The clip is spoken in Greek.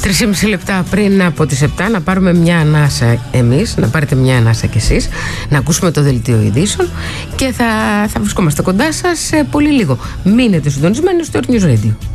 3,5 λεπτά πριν από τις 7 να πάρουμε μια ανάσα εμείς, να πάρετε μια ανάσα κι εσείς, να ακούσουμε το δελτίο ειδήσεων και θα βρισκόμαστε κοντά σας σε πολύ λίγο. Μείνετε συντονισμένοι στο Earth News Radio.